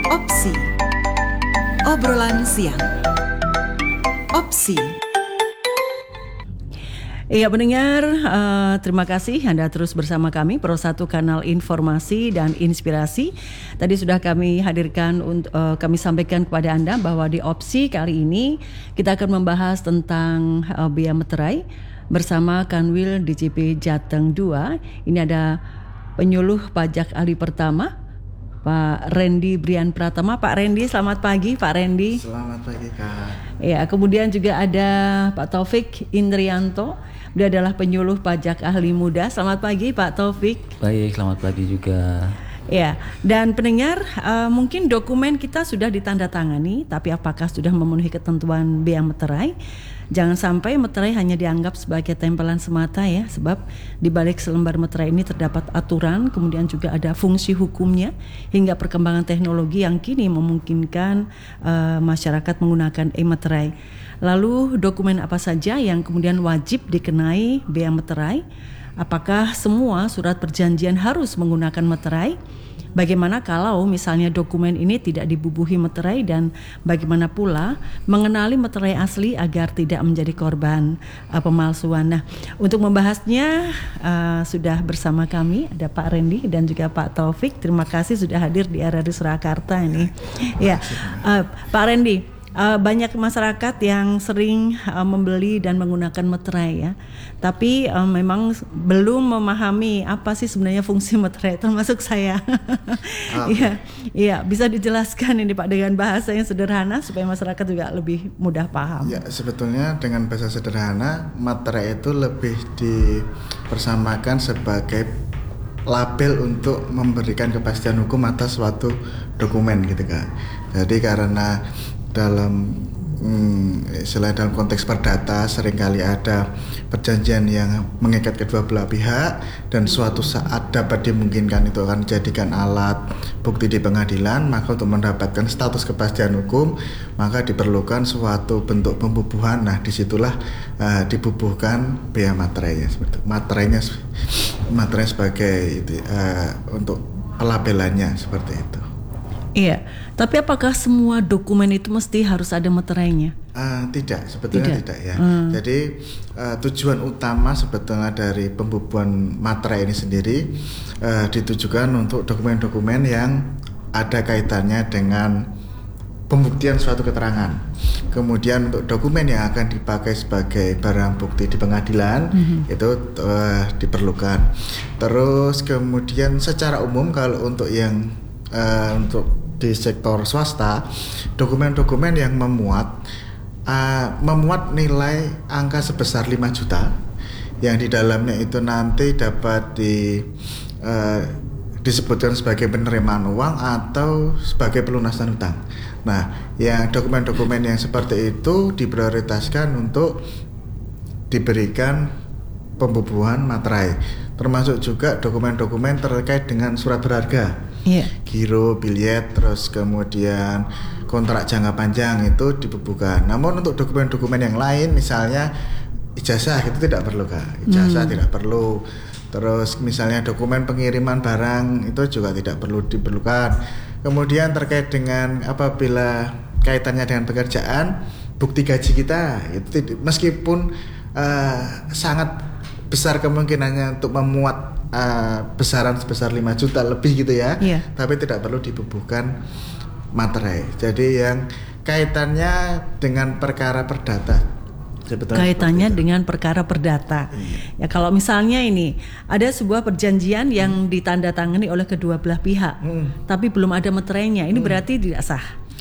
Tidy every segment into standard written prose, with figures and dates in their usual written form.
Opsi. Obrolan siang. Opsi. Iya pendengar, terima kasih Anda terus bersama kami Pro 1 Kanal Informasi dan Inspirasi. Tadi sudah kami hadirkan, kami sampaikan kepada Anda bahwa di Opsi kali ini kita akan membahas tentang Bea Meterai bersama Kanwil DJP Jateng 2. Ini ada penyuluh pajak ahli pertama Pak Randy Brian Pratama. Pak Randy, selamat pagi Pak Randy. Selamat pagi Kak. Ya, kemudian juga ada Pak Taufik Indrianto. Dia adalah penyuluh pajak ahli muda. Selamat pagi Pak Taufik. Baik, selamat pagi juga. Ya, dan pendengar, mungkin dokumen kita sudah ditandatangani, tapi apakah sudah memenuhi ketentuan Bea Meterai? Jangan sampai meterai hanya dianggap sebagai tempelan semata ya, sebab di balik selembar meterai ini terdapat aturan, kemudian juga ada fungsi hukumnya, hingga perkembangan teknologi yang kini memungkinkan masyarakat menggunakan e-meterai. Lalu dokumen apa saja yang kemudian wajib dikenai Bea Meterai? Apakah semua surat perjanjian harus menggunakan meterai? Bagaimana kalau misalnya dokumen ini tidak dibubuhi meterai, dan bagaimana pula mengenali meterai asli agar tidak menjadi korban pemalsuan. Nah, untuk membahasnya sudah bersama kami ada Pak Randy dan juga Pak Taufik. Terima kasih sudah hadir di RRI Surakarta ini. Ya, Pak Randy. Banyak masyarakat yang sering membeli dan menggunakan meterai ya, tapi memang belum memahami apa sih sebenarnya fungsi meterai, termasuk saya. Iya, bisa dijelaskan ini Pak dengan bahasa yang sederhana supaya masyarakat juga lebih mudah paham. Ya, sebetulnya dengan bahasa sederhana, meterai itu lebih dipersamakan sebagai label untuk memberikan kepastian hukum atas suatu dokumen gitu Kak. Jadi karena selain dalam konteks perdata seringkali ada perjanjian yang mengikat kedua belah pihak dan suatu saat dapat dimungkinkan itu akan dijadikan alat bukti di pengadilan, maka untuk mendapatkan status kepastian hukum maka diperlukan suatu bentuk pembubuhan. Nah, disitulah dibubuhkan bea materainya, seperti materai sebagai untuk pelabelannya seperti itu. Iya, tapi apakah semua dokumen itu mesti harus ada meterainya? Tidak, sebetulnya tidak ya. Jadi tujuan utama sebetulnya dari pembubuhan materai ini sendiri ditujukan untuk dokumen-dokumen yang ada kaitannya dengan pembuktian suatu keterangan. Kemudian untuk dokumen yang akan dipakai sebagai barang bukti di pengadilan itu diperlukan. Terus kemudian secara umum kalau untuk yang untuk di sektor swasta, dokumen-dokumen yang memuat nilai angka sebesar 5 juta yang di dalamnya itu nanti dapat disebutkan sebagai penerimaan uang atau sebagai pelunasan utang. Nah, yang dokumen-dokumen yang seperti itu diprioritaskan untuk diberikan pembubuhan materai, termasuk juga dokumen-dokumen terkait dengan surat berharga. Giro, bilet, terus kemudian kontrak jangka panjang itu dibubuhkan. Namun untuk dokumen-dokumen yang lain, misalnya ijazah itu tidak perlu Kak. Ijazah tidak perlu. Terus misalnya dokumen pengiriman barang itu juga tidak perlu diperlukan. Kemudian terkait dengan apabila kaitannya dengan pekerjaan, bukti gaji kita itu meskipun sangat besar kemungkinannya untuk memuat besaran sebesar 5 juta lebih gitu ya, tapi tidak perlu dibubuhkan materai. Jadi yang kaitannya dengan perkara perdata. Dengan perkara perdata. Ya, kalau misalnya ini ada sebuah perjanjian yang ditandatangani oleh kedua belah pihak, tapi belum ada meterainya, ini berarti tidak sah.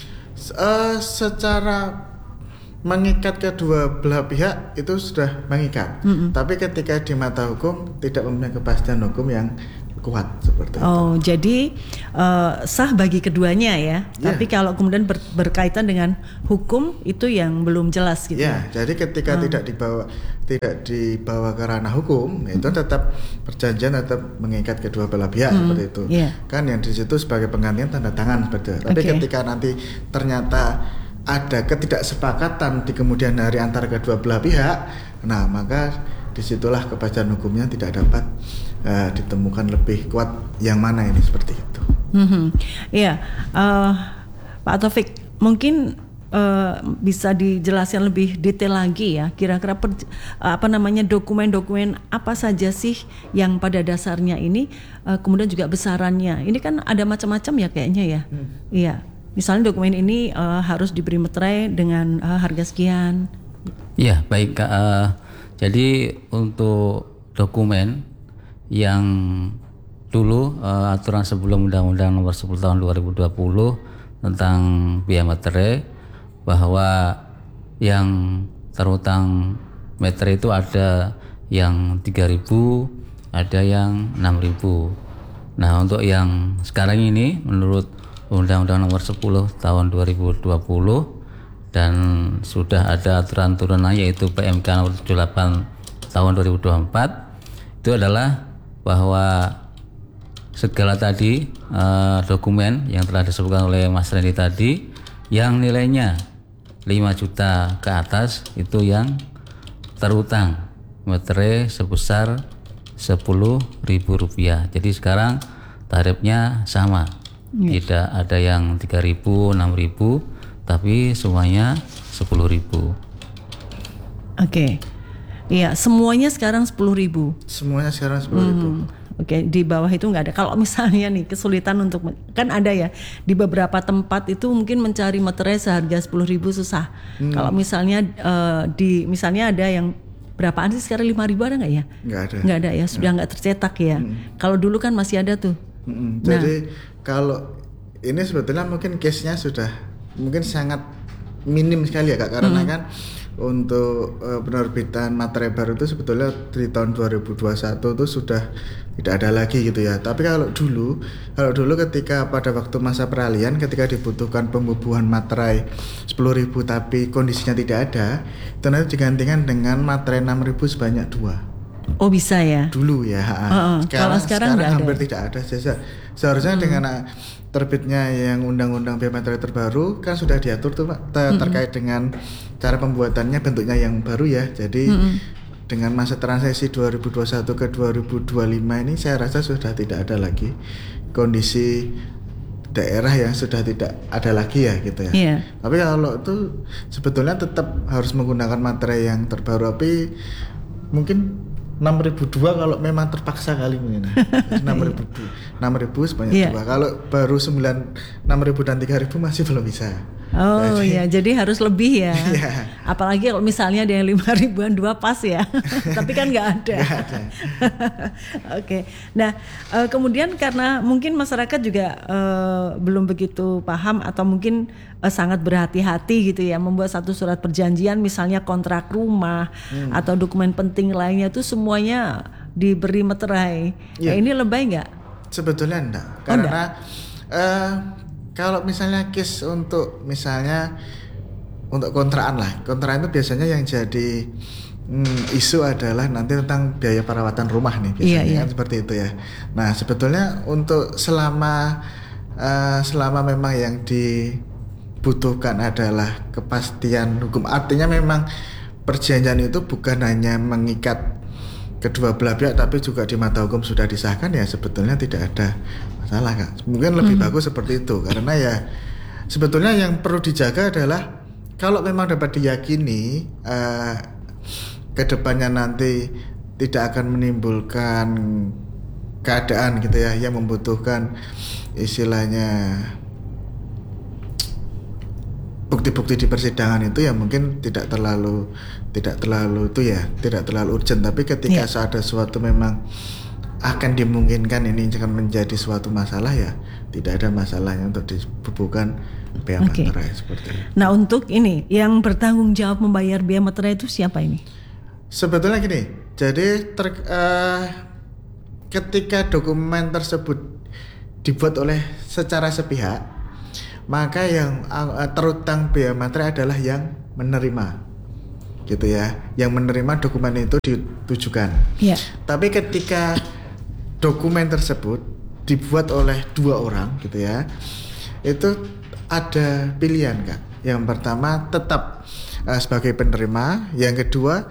Secara mengikat kedua belah pihak itu sudah mengikat, tapi ketika di mata hukum tidak mempunyai kepastian hukum yang kuat seperti itu. Oh, jadi sah bagi keduanya ya. Tapi kalau kemudian berkaitan dengan hukum itu yang belum jelas gitu. Ya, jadi ketika tidak dibawa ke ranah hukum, itu tetap perjanjian tetap mengikat kedua belah pihak seperti itu. Kan yang di situ sebagai penggantian tanda tangan seperti itu. Tapi ketika nanti ternyata ada ketidaksepakatan di kemudian hari antara kedua belah pihak, nah maka disitulah kepastian hukumnya tidak dapat ditemukan lebih kuat yang mana ini seperti itu. Iya, Pak Taufik, mungkin bisa dijelaskan lebih detail lagi ya. Kira-kira dokumen-dokumen apa saja sih yang pada dasarnya ini, kemudian juga besarannya. Ini kan ada macam-macam ya kayaknya ya. Iya, misalnya dokumen ini harus diberi meterai dengan harga sekian. Iya, baik Kak. Jadi untuk dokumen yang dulu aturan sebelum Undang-Undang Nomor 10 Tahun 2020 tentang biaya materai, bahwa yang terutang meterai itu ada yang 3.000, ada yang 6.000. Nah, untuk yang sekarang ini menurut Undang-Undang Nomor 10 Tahun 2020 dan sudah ada aturan turunan yaitu PMK Nomor 78 Tahun 2024, itu adalah bahwa segala tadi dokumen yang telah disebutkan oleh Mas Randy tadi yang nilainya 5 juta ke atas itu yang terutang meterai sebesar Rp10.000. Jadi sekarang tarifnya sama, tidak ada yang 3.000, 6.000, tapi semuanya 10.000. Oke, iya, semuanya sekarang 10.000. Semuanya sekarang 10.000. Oke, di bawah itu nggak ada. Kalau misalnya nih kesulitan untuk, kan ada ya di beberapa tempat itu mungkin mencari meterai seharga 10.000 susah. Kalau misalnya misalnya ada yang berapaan sih sekarang 5.000 ada nggak ya? Nggak ada ya, sudah nggak tercetak ya. Kalau dulu kan masih ada tuh. Jadi kalau ini sebetulnya mungkin case-nya sudah mungkin sangat minim sekali ya Kak, karena kan untuk penerbitan materai baru itu sebetulnya di tahun 2021 itu sudah tidak ada lagi gitu ya. Tapi kalau dulu ketika pada waktu masa peralihan, ketika dibutuhkan pembubuhan materai 10.000 tapi kondisinya tidak ada, itu nanti digantikan dengan materai 6.000 sebanyak 2. Oh, bisa ya? Dulu ya. Kalau sekarang hampir ada. Tidak ada. Seharusnya dengan terbitnya yang undang-undang biaya materai terbaru kan sudah diatur tuh Pak, terkait dengan cara pembuatannya, bentuknya yang baru ya. Jadi dengan masa transisi 2021 ke 2025 ini saya rasa sudah tidak ada lagi kondisi daerah yang sudah tidak ada lagi ya gitu ya. Yeah. Tapi kalau itu sebetulnya tetap harus menggunakan materai yang terbaru, tapi mungkin 6.002 kalau memang terpaksa kali mungkin. 6.000 sebanyak 2. Kalau baru 6.000 dan 3.000 masih belum bisa. Oh ya, jadi harus lebih ya. Apalagi kalau misalnya ada yang 5.000-an 2 pas ya. Tapi kan nggak ada. Oke. Nah, kemudian karena mungkin masyarakat juga belum begitu paham atau mungkin sangat berhati-hati gitu ya membuat satu surat perjanjian, misalnya kontrak rumah atau dokumen penting lainnya itu semuanya diberi meterai. Nah, ini lebay nggak? Sebetulnya enggak. Karena kalau misalnya case untuk kontrakan itu biasanya yang jadi isu adalah nanti tentang biaya perawatan rumah nih biasanya kan seperti itu ya. Nah sebetulnya untuk selama memang yang dibutuhkan adalah kepastian hukum, artinya memang perjanjian itu bukan hanya mengikat kedua belah pihak tapi juga di mata hukum sudah disahkan, ya sebetulnya tidak ada masalah Kak. Mungkin lebih bagus seperti itu, karena ya sebetulnya yang perlu dijaga adalah kalau memang dapat diyakini kedepannya nanti tidak akan menimbulkan keadaan gitu ya yang membutuhkan istilahnya bukti-bukti di persidangan itu, ya mungkin tidak terlalu urgent. Tapi ketika ada suatu memang akan dimungkinkan ini akan menjadi suatu masalah, ya tidak ada masalahnya untuk dibubuhkan biaya materai seperti itu. Nah untuk ini yang bertanggung jawab membayar biaya materai itu siapa ini? Sebetulnya gini, jadi ketika dokumen tersebut dibuat oleh secara sepihak, maka yang terutang biaya materai adalah yang menerima, gitu ya, yang menerima dokumen itu ditujukan. Tapi ketika dokumen tersebut dibuat oleh 2 orang, gitu ya, itu ada pilihan Kak. Yang pertama tetap sebagai penerima, yang kedua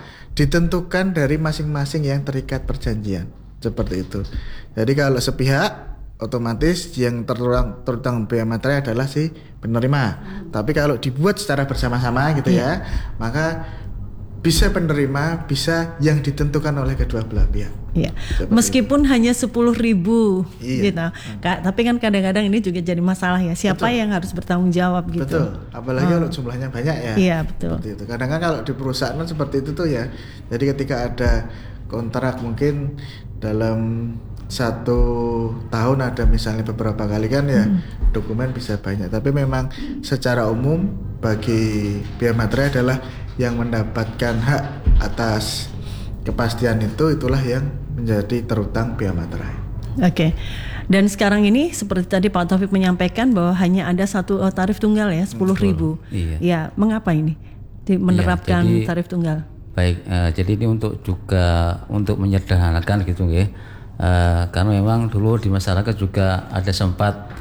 ditentukan dari masing-masing yang terikat perjanjian, seperti itu. Jadi kalau sepihak otomatis yang terutang biaya materai adalah si penerima. Tapi kalau dibuat secara bersama-sama gitu ya, maka bisa penerima, bisa yang ditentukan oleh kedua belah pihak. Iya. Meskipun hanya 10.000 gitu. Tapi kan kadang-kadang ini juga jadi masalah ya. Siapa yang harus bertanggung jawab gitu. Betul. Apalagi kalau jumlahnya banyak ya. Iya, betul. Seperti itu. Kadang-kadang kalau di perusahaan seperti itu tuh ya. Jadi ketika ada kontrak mungkin dalam 1 tahun ada misalnya beberapa kali kan ya, dokumen bisa banyak. Tapi memang secara umum bagi biaya materai adalah yang mendapatkan hak atas kepastian itulah yang menjadi terutang biaya materai. Oke. Dan sekarang ini seperti tadi Pak Taufik menyampaikan bahwa hanya ada satu tarif tunggal ya, 10.000. Iya. Ya, mengapa ini menerapkan tarif tunggal? Baik, jadi ini untuk menyederhanakan gitu ya. Karena memang dulu di masyarakat juga ada sempat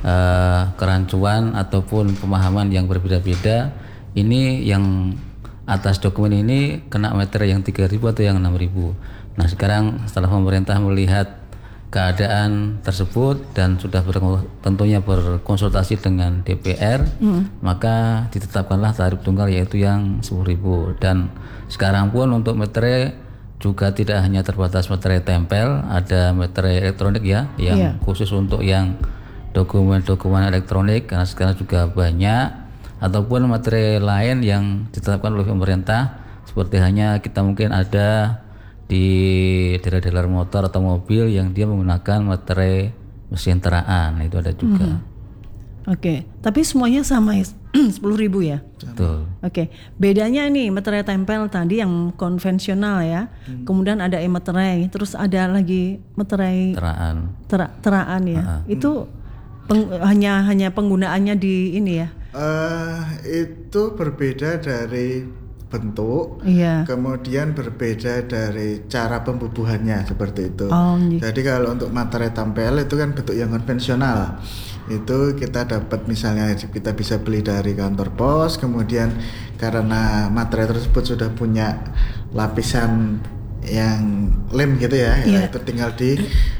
kerancuan ataupun pemahaman yang berbeda-beda. Ini yang atas dokumen ini kena materai yang 3.000 atau yang 6.000. Nah sekarang setelah pemerintah melihat keadaan tersebut dan sudah tentunya berkonsultasi dengan DPR, maka ditetapkanlah tarif tunggal yaitu yang 10.000. Dan sekarang pun untuk materai juga tidak hanya terbatas materai tempel, ada materai elektronik ya, yang khusus untuk yang dokumen-dokumen elektronik, karena sekarang juga banyak, ataupun materai lain yang ditetapkan oleh pemerintah, seperti hanya kita mungkin ada di dealer-dealer motor atau mobil yang dia menggunakan materai mesin teraan, itu ada juga. Oke, tapi semuanya sama 10.000 ya? Betul. Oke, bedanya nih materai tempel tadi yang konvensional ya, kemudian ada e-materai, terus ada lagi materai teraan ya. Itu hanya penggunaannya di ini ya? Itu berbeda dari bentuk, kemudian berbeda dari cara pembubuhannya seperti itu. Jadi kalau untuk materai tempel itu kan bentuk yang konvensional. Itu kita dapat misalnya kita bisa beli dari kantor pos, kemudian karena materai tersebut sudah punya lapisan yang lem gitu ya, itu tinggal di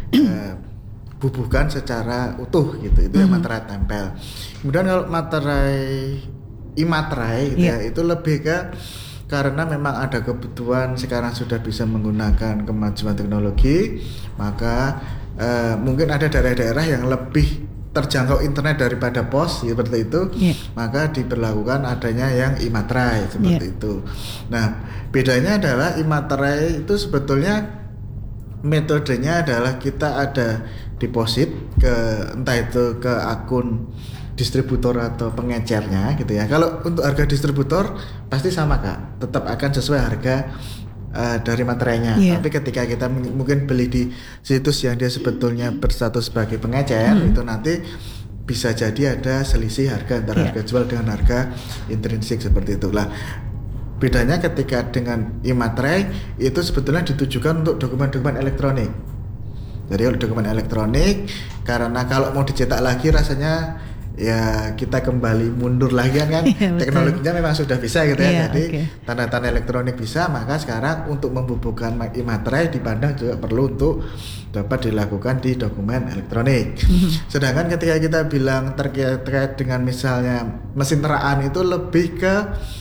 bubuhkan secara utuh gitu. Itu yang materai tempel. Kemudian kalau materai e-materai gitu ya, itu lebih ke karena memang ada kebutuhan sekarang sudah bisa menggunakan kemajuan teknologi, maka mungkin ada daerah-daerah yang lebih terjangkau internet daripada pos seperti itu, maka diberlakukan adanya yang e-materai seperti itu. Nah, bedanya adalah e-materai itu sebetulnya metodenya adalah kita ada deposit ke entah itu ke akun distributor atau pengecernya gitu ya. Kalau untuk harga distributor pasti sama Kak, tetap akan sesuai harga dari materainya. Tapi ketika kita mungkin beli di situs yang dia sebetulnya berstatus sebagai pengecer, itu nanti bisa jadi ada selisih harga antara harga jual dengan harga intrinsik seperti itulah. Bedanya ketika dengan e-materai itu sebetulnya ditujukan untuk dokumen-dokumen elektronik. Jadi kalau dokumen elektronik, karena kalau mau dicetak lagi rasanya ya kita kembali mundur lagi kan teknologinya memang sudah bisa gitu ya. Jadi tanda-tanda elektronik bisa, maka sekarang untuk membubuhkan e-materai dipandang juga perlu untuk dapat dilakukan di dokumen elektronik. Sedangkan ketika kita bilang terkait dengan misalnya mesin teraan itu lebih ke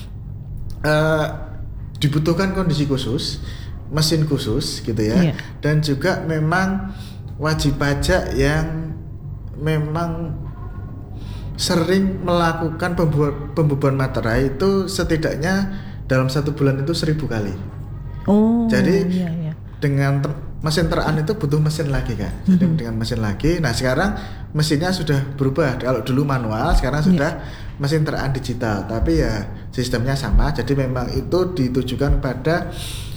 dibutuhkan kondisi khusus, mesin khusus gitu ya, dan juga memang wajib pajak yang memang sering melakukan pembubuhan materai itu setidaknya dalam 1 bulan itu 1000 kali. Jadi dengan mesin teraan itu butuh mesin lagi Kak. Jadi dengan mesin lagi. Nah sekarang mesinnya sudah berubah. Kalau dulu manual, sekarang sudah mesin teraan digital. Tapi ya sistemnya sama. Jadi memang itu ditujukan pada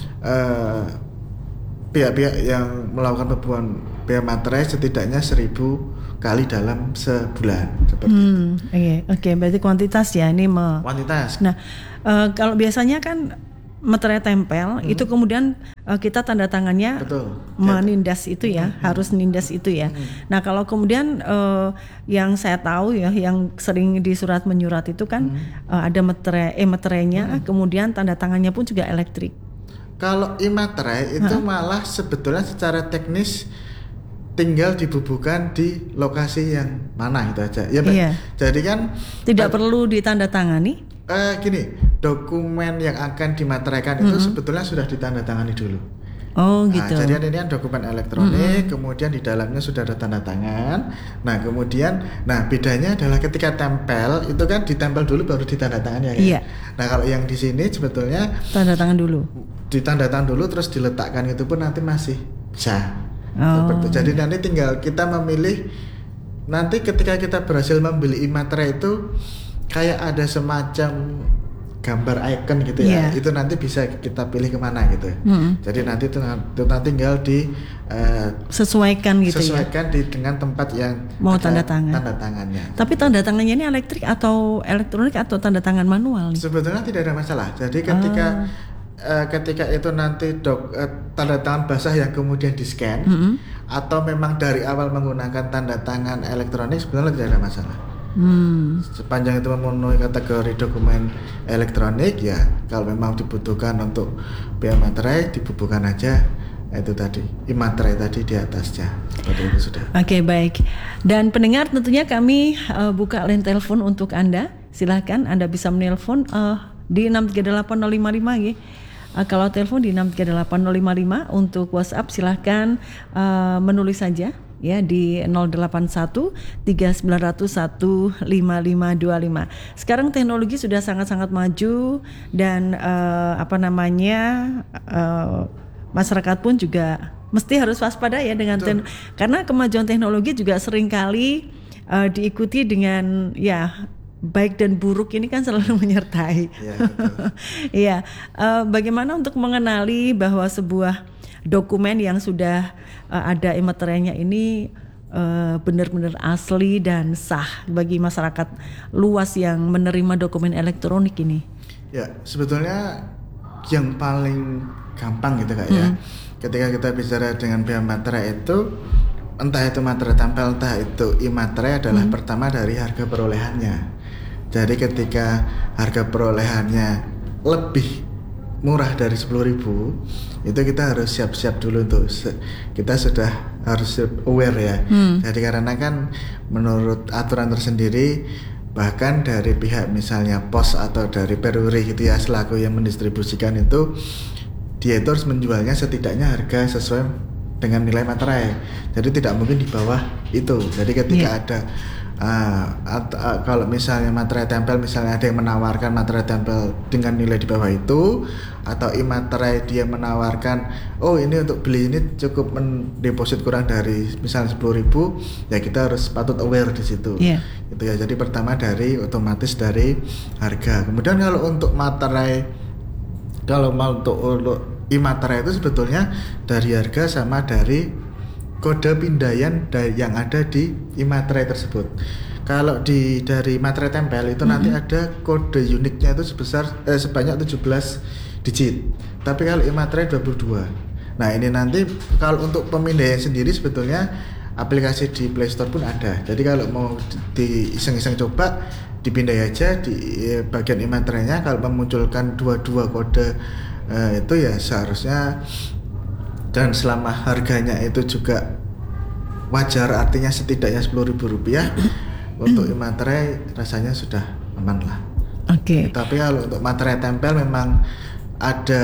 pihak-pihak yang melakukan pembubuhan biaya materai setidaknya 1000 kali dalam sebulan seperti itu. Oke, berarti kuantitas ya ini kuantitas. Nah, kalau biasanya kan materai tempel itu kemudian kita tanda tangannya menindas itu ya, harus nindas itu ya. Nah, kalau kemudian yang saya tahu ya, yang sering di surat menyurat itu kan ada materainya, kemudian tanda tangannya pun juga elektrik. Kalau e-materai itu malah sebetulnya secara teknis tinggal dibubuhkan di lokasi yang mana itu aja. Ya, Mbak. Iya. Jadi kan Tidak perlu ditandatangani. gini, dokumen yang akan dimateraikan itu sebetulnya sudah ditandatangani dulu. Oh gitu. Nah, jadi ini kan dokumen elektronik, kemudian di dalamnya sudah ada tanda tangan. Nah, kemudian, bedanya adalah ketika tempel itu kan ditempel dulu baru ditandatangani ya. Iya. Nah, kalau yang di sini sebetulnya Tanda tangan dulu. ditandatangan dulu terus diletakkan itu pun nanti masih bisa. Oh. Seperti itu. Jadi nanti tinggal kita memilih. Nanti ketika kita berhasil membeli e-materai itu kayak ada semacam gambar icon gitu ya. Yeah. Itu nanti bisa kita pilih kemana gitu. Jadi nanti itu tinggal di Sesuaikan gitu sesuaikan dengan tempat yang Mau ada tanda tangan. tanda tangannya. Tapi tanda tangannya ini elektrik atau elektronik atau tanda tangan manual nih? Sebetulnya tidak ada masalah. Jadi ketika itu nanti tanda tangan basah yang kemudian di scan atau memang dari awal menggunakan tanda tangan elektronik sebenarnya tidak ada masalah. Sepanjang itu memenuhi kategori dokumen elektronik, ya kalau memang dibutuhkan untuk biaya materai dibubuhkan aja itu tadi e-materai tadi di atasnya. Seperti itu sudah. Oke, baik. Dan pendengar, tentunya kami buka line telepon untuk Anda. Silakan Anda bisa menelpon di 6380555 ya. Kalau telepon di 6380555, untuk WhatsApp silahkan menulis saja ya di 081 3900 15525. Sekarang teknologi sudah sangat-sangat maju dan masyarakat pun juga mesti harus waspada ya dengan karena kemajuan teknologi juga seringkali diikuti dengan ya baik dan buruk ini kan selalu menyertai. Iya, bagaimana untuk mengenali bahwa sebuah dokumen yang sudah ada e-materainya ini benar-benar asli dan sah bagi masyarakat luas yang menerima dokumen elektronik ini? Ya, sebetulnya yang paling gampang gitu Kak ya. Ketika kita bicara dengan biaya materai itu, entah itu materai tempel, entah itu e-materai adalah pertama dari harga perolehannya. Jadi ketika harga perolehannya lebih murah dari 10.000, itu kita harus siap-siap dulu untuk kita sudah harus aware ya. Jadi karena kan menurut aturan tersendiri, bahkan dari pihak misalnya pos atau dari peruri gitu ya, selaku yang mendistribusikan itu, dia itu harus menjualnya setidaknya harga sesuai dengan nilai materai. Jadi tidak mungkin di bawah itu. Jadi ketika ada kalau misalnya materai tempel, misalnya ada yang menawarkan materai tempel dengan nilai di bawah itu, atau e-materai dia menawarkan ini untuk beli ini cukup mendeposit kurang dari misalnya 10.000, ya kita harus patut aware di situ. Gitu ya. Jadi pertama dari otomatis dari harga. Kemudian kalau untuk materai, kalau mau untuk e-materai itu sebetulnya dari harga sama dari kode pindaian yang ada di e-materai tersebut. Kalau dari materai tempel itu nanti ada kode uniknya itu sebanyak 17 digit. Tapi kalau e-materai 22. Nah, ini nanti kalau untuk pemindaian sendiri sebetulnya aplikasi di Play Store pun ada. Jadi kalau mau iseng-iseng coba, dipindai aja di bagian e-materainya, kalau memunculkan 22 kode itu ya seharusnya, dan selama harganya itu juga wajar, artinya setidaknya Rp10.000 untuk e-materai rasanya sudah aman lah. Tapi kalau untuk materai tempel memang ada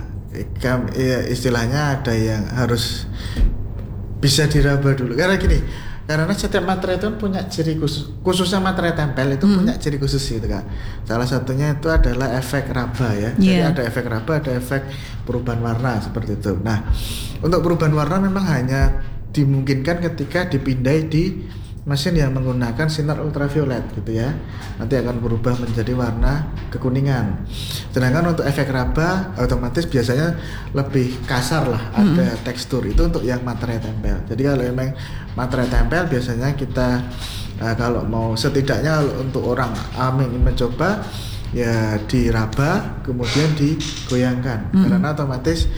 istilahnya ada yang harus bisa diraba dulu. Karena setiap materai itu punya ciri khusus, khususnya materai tempel itu punya ciri khusus gitu kan. Salah satunya itu adalah efek raba ya. Jadi ada efek raba, ada efek perubahan warna seperti itu. Nah, untuk perubahan warna memang hanya dimungkinkan ketika dipindai di mesin yang menggunakan sinar ultraviolet gitu ya. Nanti akan berubah menjadi warna kekuningan. Sedangkan untuk efek raba otomatis biasanya lebih kasar lah, ada tekstur. Itu untuk yang materai tempel. Jadi kalau memang materai tempel biasanya kita kalau mau setidaknya untuk orang awam ingin mencoba ya diraba kemudian digoyangkan. Karena otomatis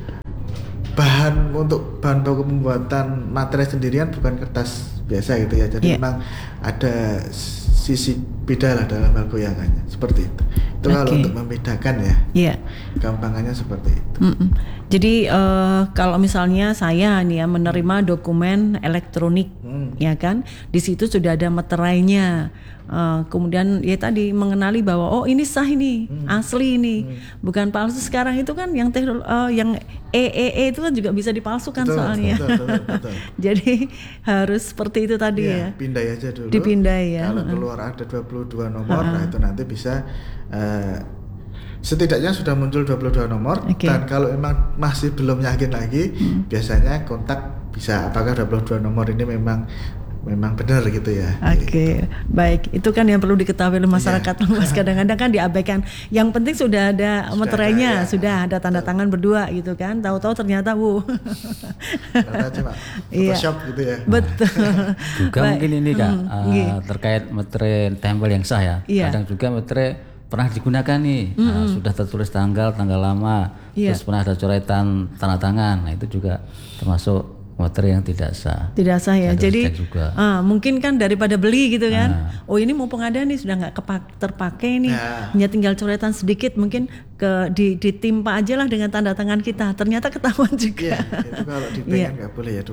bahan baku pembuatan materai sendirian bukan kertas biasa gitu ya. Jadi memang ada sisi beda lah dalam hal goyangannya seperti itu. Itu kalau untuk membedakan ya. Gampangannya seperti itu. Jadi kalau misalnya saya nih ya menerima dokumen elektronik, ya kan, di situ sudah ada meterainya. Kemudian ya tadi mengenali bahwa oh ini sah ini, asli ini, bukan palsu. Sekarang itu kan yang yang EEE itu kan juga bisa dipalsukan soalnya. Betul. Jadi harus seperti itu tadi ya. Pindai aja dulu. Dipindai ya. Kalau keluar ada 22 nomor, nah itu nanti bisa setidaknya sudah muncul 22 nomor. Dan kalau emang masih belum yakin lagi, biasanya kontak bisa apakah 22 nomor ini memang benar gitu ya. Oke, baik. Itu kan yang perlu diketahui oleh masyarakat luas. Kadang-kadang kan diabaikan. Yang penting sudah ada meterainya, sudah ada tanda tangan berdua gitu kan. Tahu-tahu ternyata ternyata cuma Photoshop gitu ya. Betul. Juga mungkin ini Kak, terkait meterai tempel yang sah ya. Kadang juga meterai pernah digunakan nih, sudah tertulis tanggal lama, terus pernah ada coretan tanda tangan. Nah itu juga termasuk meterai yang tidak sah. Tidak sah ya. Jadi mungkin kan daripada beli gitu kan. Oh ini mumpung ada nih sudah nggak terpakai nih. Hanya tinggal coretan sedikit mungkin ditimpa aja lah dengan tanda tangan kita. Ternyata ketahuan juga. Itu kalau di bank nggak boleh ya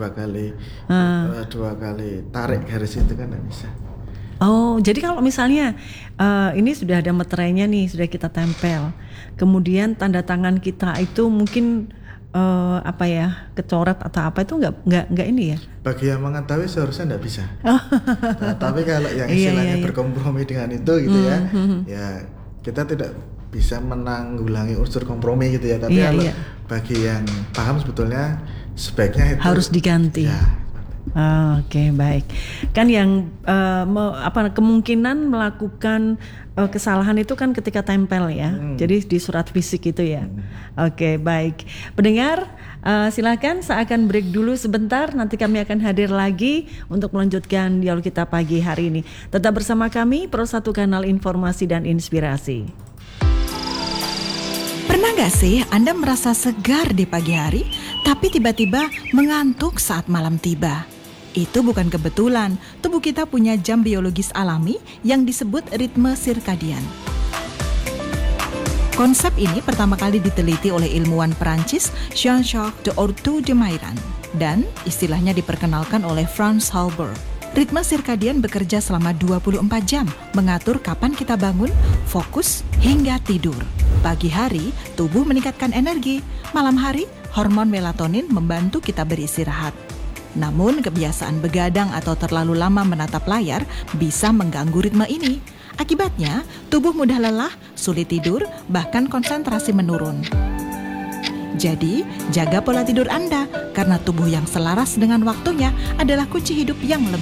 dua kali tarik garis itu kan nggak bisa. Oh, jadi kalau misalnya ini sudah ada meterainya nih, sudah kita tempel. Kemudian tanda tangan kita itu mungkin kecoret atau apa itu nggak ini ya? Bagi yang mengetahui seharusnya nggak bisa. Tapi kalau yang istilahnya berkompromi dengan itu gitu ya kita tidak bisa menanggulangi unsur kompromi gitu ya. Tapi kalau bagi yang paham sebetulnya sebaiknya itu harus diganti. Ya. Oke, baik. Kan yang kemungkinan melakukan kesalahan itu kan ketika tempel ya. Jadi di surat fisik itu ya. Oke, baik. Pendengar, silakan saya akan break dulu sebentar. Nanti kami akan hadir lagi untuk melanjutkan dialog kita pagi hari ini. Tetap bersama kami Pro 1 Kanal Informasi dan Inspirasi. Pernah gak sih Anda merasa segar di pagi hari, tapi tiba-tiba mengantuk saat malam tiba? Itu bukan kebetulan, tubuh kita punya jam biologis alami yang disebut ritme sirkadian. Konsep ini pertama kali diteliti oleh ilmuwan Perancis Jean-Jacques d'Ortu de Mairan dan istilahnya diperkenalkan oleh Franz Halber. Ritme sirkadian bekerja selama 24 jam, mengatur kapan kita bangun, fokus, hingga tidur. Pagi hari, tubuh meningkatkan energi. Malam hari, hormon melatonin membantu kita beristirahat. Namun, kebiasaan begadang atau terlalu lama menatap layar bisa mengganggu ritme ini. Akibatnya, tubuh mudah lelah, sulit tidur, bahkan konsentrasi menurun. Jadi, jaga pola tidur Anda, karena tubuh yang selaras dengan waktunya adalah kunci hidup yang lebih